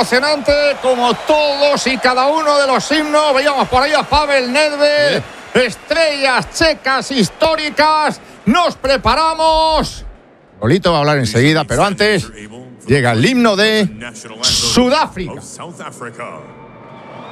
emocionante como todos y cada uno de los himnos. Veíamos por ahí a Pavel Nedved, estrellas checas históricas. Nos preparamos. Lolito va a hablar enseguida, pero antes llega el himno de Sudáfrica.